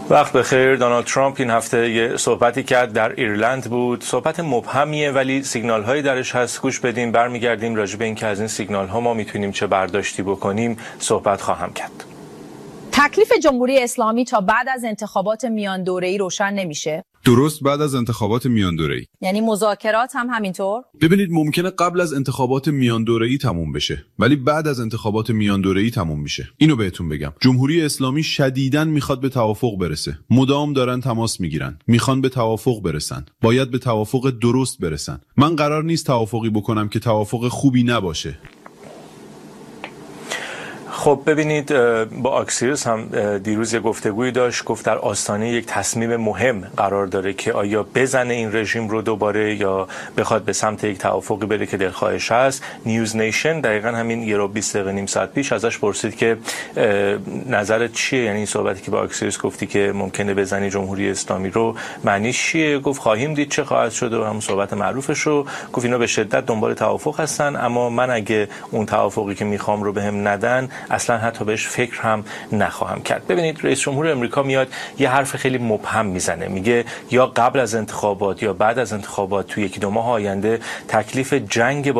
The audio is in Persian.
وقت بخیر. دونالد ترامپ این هفته یه صحبتی کرد در ایرلند بود. صحبت مبهمیه ولی سیگنال هایی درش هست. گوش بدیم، برمیگردیم راجع به این که از این سیگنال ها ما میتونیم چه برداشتی بکنیم صحبت خواهم کرد. تکلیف جمهوری اسلامی تا بعد از انتخابات میان دوره‌ای روشن نمیشه. درست بعد از انتخابات میان دوره‌ای. یعنی مذاکرات هم همینطور؟ ببینید ممکنه قبل از انتخابات میان دوره‌ای تموم بشه ولی بعد از انتخابات میان دوره‌ای تموم میشه. اینو بهتون بگم. جمهوری اسلامی شدیداً میخواد به توافق برسه. مدام دارن تماس میگیرن. میخوان به توافق برسن. باید به توافق درست برسن. من قرار نیست توافقی بکنم که توافق خوبی نباشه. خب ببینید، با آکسیوس هم دیروز یه گفتگویی داشت. گفت در آستانه یک تصمیم مهم قرار داره که آیا بزنه این رژیم رو دوباره یا بخواد به سمت یک توافقی بره که دلخواهش هست. نیوز نیشن دقیقاً همین یه رو 20 دقیقه نیم ساعت پیش ازش پرسید که نظرت چیه، یعنی این صحبتی که با آکسیوس گفتی که ممکنه بزنی جمهوری اسلامی رو معنیش چیه؟ گفت خواهیم دید چه خواهد شد و همون صحبت معروفش رو گفت. اینا به شدت دنبال توافق هستن اما من اگه اون توافقی که میخوام رو بهم ندن اصلا حتی بهش فکر هم نخواهم کرد. ببینید رئیس جمهور امریکا میاد یه حرف خیلی مبهم میزنه، میگه یا قبل از انتخابات یا بعد از انتخابات توی 1-2 ماه آینده تکلیف جنگ با